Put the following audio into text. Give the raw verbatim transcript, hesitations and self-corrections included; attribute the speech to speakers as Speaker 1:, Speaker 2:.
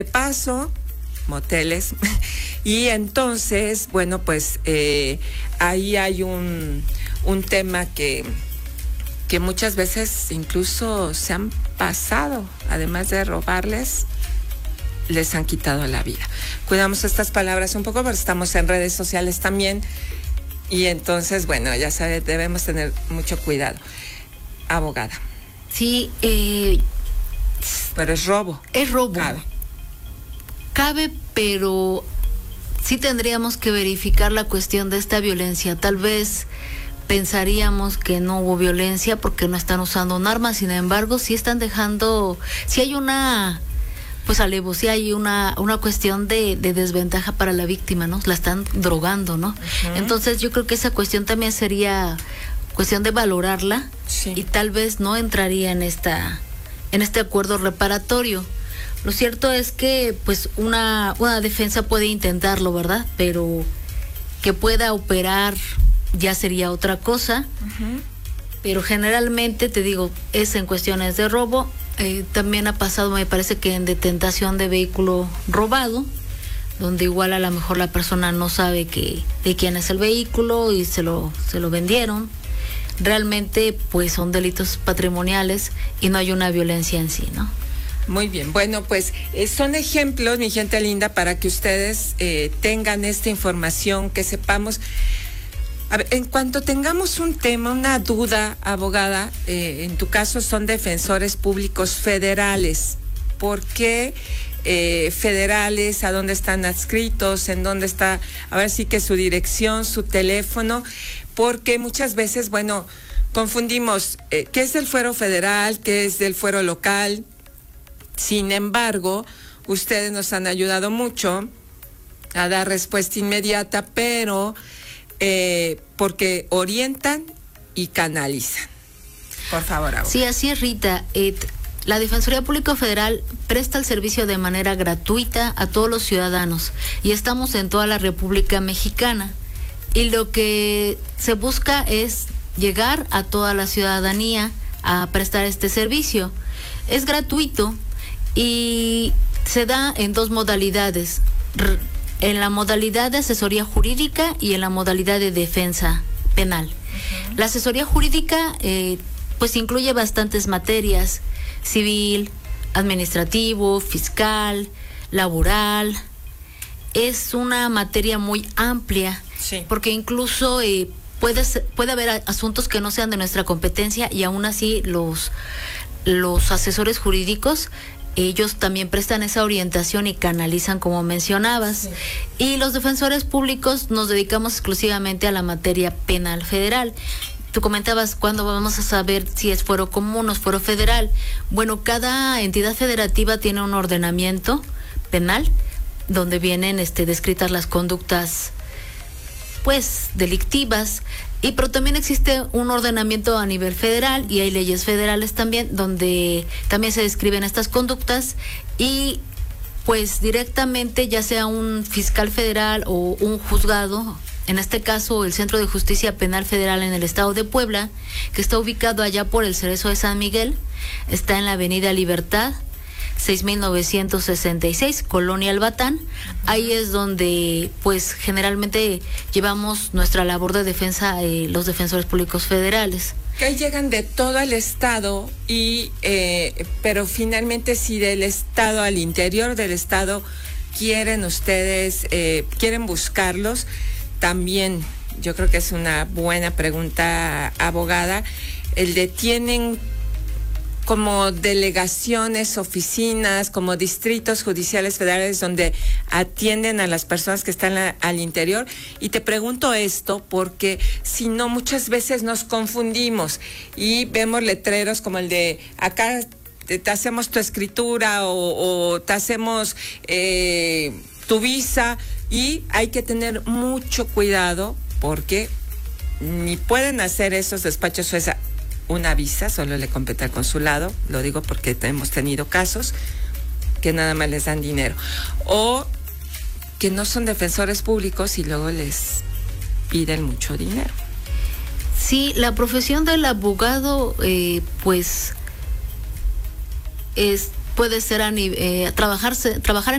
Speaker 1: paso, moteles, y entonces, bueno, pues eh, ahí hay un, un tema que, que muchas veces incluso se han pasado, además de robarles, les han quitado la vida. Cuidamos estas palabras un poco porque estamos en redes sociales también, y entonces, bueno, ya sabe, debemos tener mucho cuidado. Abogada.
Speaker 2: Sí, eh,
Speaker 1: pero es robo.
Speaker 2: Es robo.
Speaker 1: Cabe.
Speaker 2: Cabe, pero sí tendríamos que verificar la cuestión de esta violencia. Tal vez pensaríamos que no hubo violencia porque no están usando un arma, sin embargo, sí están dejando, sí hay una, pues alevosía, hay una, una cuestión de, de desventaja para la víctima, ¿no? La están drogando, ¿no? Uh-huh. Entonces yo creo que esa cuestión también sería cuestión de valorarla, sí, y tal vez no entraría en esta, en este acuerdo reparatorio. Lo cierto es que pues una, una defensa puede intentarlo, ¿verdad? Pero que pueda operar ya sería otra cosa. Uh-huh. Pero generalmente, te digo, es en cuestiones de robo. Eh, también ha pasado, me parece que en detentación de vehículo robado, donde igual a lo mejor la persona no sabe que, de quién es el vehículo y se lo, se lo vendieron. Realmente pues son delitos patrimoniales y no hay una violencia en sí, ¿no?
Speaker 1: Muy bien, bueno, pues eh, son ejemplos, mi gente linda, para que ustedes eh, tengan esta información, que sepamos. A ver, en cuanto tengamos un tema, una duda, abogada, eh, en tu caso son defensores públicos federales. ¿Por qué eh, federales? ¿A dónde están adscritos? ¿En dónde está, ahora sí que su dirección, su teléfono? Porque muchas veces, bueno, confundimos eh, qué es del fuero federal, qué es del fuero local. Sin embargo, ustedes nos han ayudado mucho a dar respuesta inmediata, pero eh, porque orientan y canalizan. Por favor, abogada.
Speaker 2: Sí, así es, Rita. Eh, la Defensoría Pública Federal presta el servicio de manera gratuita a todos los ciudadanos y estamos en toda la República Mexicana. Y lo que se busca es llegar a toda la ciudadanía a prestar este servicio. Es gratuito y se da en dos modalidades, en la modalidad de asesoría jurídica y en la modalidad de defensa penal. Uh-huh. La asesoría jurídica eh, pues incluye bastantes materias: civil, administrativo, fiscal, laboral. Es una materia muy amplia, sí, porque incluso eh, puede, puede haber asuntos que no sean de nuestra competencia y aún así los, los asesores jurídicos, ellos también prestan esa orientación y canalizan, como mencionabas. Sí. Y los defensores públicos nos dedicamos exclusivamente a la materia penal federal. Tú comentabas cuándo vamos a saber si es fuero común o es fuero federal. Bueno, cada entidad federativa tiene un ordenamiento penal donde vienen este, descritas las conductas pues delictivas, y pero también existe un ordenamiento a nivel federal y hay leyes federales también donde también se describen estas conductas, y pues directamente ya sea un fiscal federal o un juzgado, en este caso el Centro de Justicia Penal Federal en el estado de Puebla, que está ubicado allá por el Cerezo de San Miguel, está en la Avenida Libertad seis mil novecientos sesenta y seis, Colonia Albatán. Ahí es donde pues generalmente llevamos nuestra labor de defensa, eh, los defensores públicos federales.
Speaker 1: Que llegan de todo el estado, y eh, pero finalmente si del estado al interior del estado quieren ustedes, eh, quieren buscarlos, también yo creo que es una buena pregunta, abogada, el de tienen como delegaciones, oficinas, como distritos judiciales federales donde atienden a las personas que están a, al interior. Y te pregunto esto porque si no, muchas veces nos confundimos y vemos letreros como el de acá te, te hacemos tu escritura o, o te hacemos eh, tu visa, y hay que tener mucho cuidado porque ni pueden hacer esos despachos o esa una visa, solo le compete al consulado, lo digo porque hemos tenido casos que nada más les dan dinero, o que no son defensores públicos y luego les piden mucho dinero.
Speaker 2: Sí, la profesión del abogado, eh, pues, es puede ser a, eh, trabajarse, trabajar en